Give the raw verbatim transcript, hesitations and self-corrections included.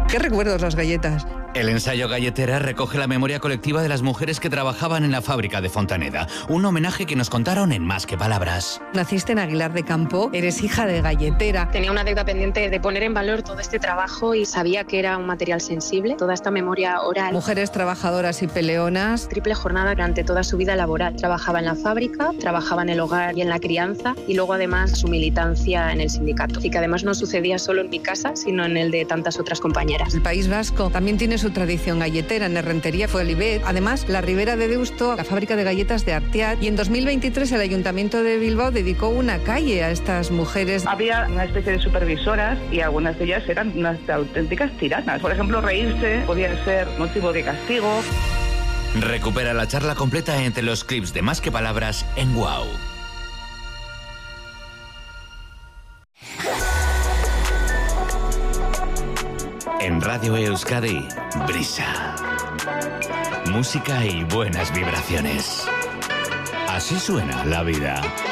¿Qué recuerdos las galletas? El ensayo Galletera recoge la memoria colectiva de las mujeres que trabajaban en la fábrica de Fontaneda. Un homenaje que nos contaron en Más que Palabras. Naciste en Aguilar de Campo, eres hija de galletera. Tenía una deuda pendiente de poner en valor todo este trabajo y sabía que era un material sensible, toda esta memoria oral. Mujeres trabajadoras y peleonas. Triple jornada durante toda su vida laboral. Trabajaba en la fábrica, trabajaba en el hogar y en la crianza y luego además su militancia en el sindicato. Y que además no sucedía solo en mi casa, sino en el de tantas otras compañeras. El País Vasco también tiene su tradición galletera. En Errentería fue Olivet. Además, la Ribera de Deusto, la fábrica de galletas de Arteat. Y en dos mil veintitrés el Ayuntamiento de Bilbao dedicó una calle a estas mujeres. Había una especie de supervisoras y algunas de ellas eran unas auténticas tiranas. Por ejemplo, reírse podía ser motivo de castigo. Recupera la charla completa entre los clips de Más que Palabras en Wow. En Radio Euskadi, Brisa. Música y buenas vibraciones. Así suena la vida.